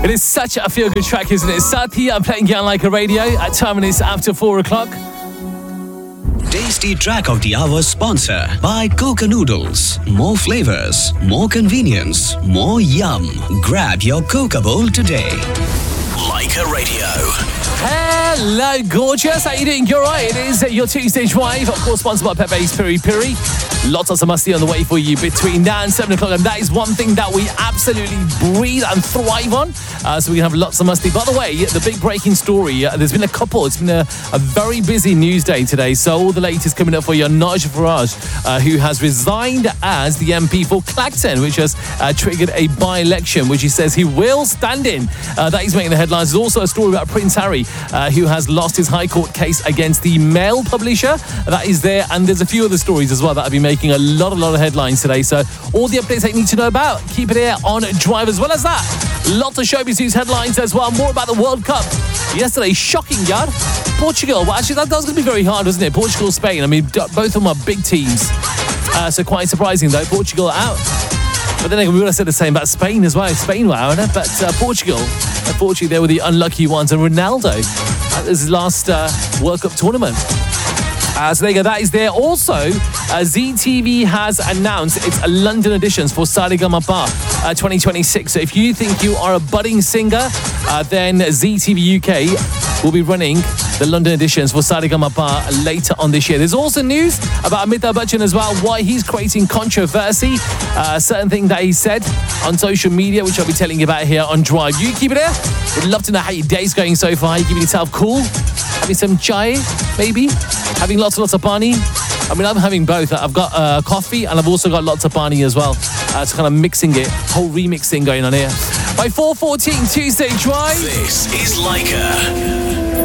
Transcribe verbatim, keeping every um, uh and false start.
It is such a feel-good track, isn't it? Sathi, I'm playing you on Like a Radio at time minutes after four o'clock. Tasty Track of the Hour sponsor by Coca Noodles. More flavors, more convenience, more yum. Grab your Coca bowl today. Like a Radio. Hello, gorgeous. How you doing? You're right. It is your Tuesday Drive, of course, sponsored by Pepe's Piri Piri. Lots of musty on the way for you between now and seven o'clock, and that is one thing that we absolutely breathe and thrive on. Uh, so we can have lots of musty. By the way, the big breaking story, uh, there's been a couple. It's been a, a very busy news day today. So all the latest coming up for you. Nigel Farage, uh, who has resigned as the M P for Clacton, which has uh, triggered a by-election, which he says he will stand in. Uh, that is making the headlines. There's also a story about Prince Harry, uh, who has lost his High Court case against the Mail publisher. That is there. And there's a few other stories as well that have been making a lot, a lot of headlines today. So all the updates that you need to know about, keep it here on Drive. As well as that, lots of showbiz news headlines as well. More about the World Cup. Yesterday, shocking, yard. Portugal. Well, actually, that, that was going to be very hard, wasn't it? Portugal, Spain. I mean, both of them are big teams. Uh, so quite surprising, though. Portugal out. But then we would have said the same about Spain as well. Spain were out, but uh, Portugal, unfortunately, they were the unlucky ones. And Ronaldo at his last uh, World Cup tournament. Uh, so there you go, that is there. Also, uh, Z T V has announced its London editions for Saregama uh, twenty twenty-six. So if you think you are a budding singer, uh, then Z T V U K will be running the London editions for Saregama later on this year. There's also news about Amitabh Bachchan as well, why he's creating controversy. Uh, certain thing that he said on social media, which I'll be telling you about here on Drive. You keep it there. Would love to know how your day's going so far. You keeping yourself cool? Having some chai, maybe? Having lots and lots of pani? I mean, I'm having both. I've got uh, coffee and I've also got lots of pani as well. Uh, so kind of mixing it, whole remixing going on here. By four fourteen Tuesday Drive. This is Leica.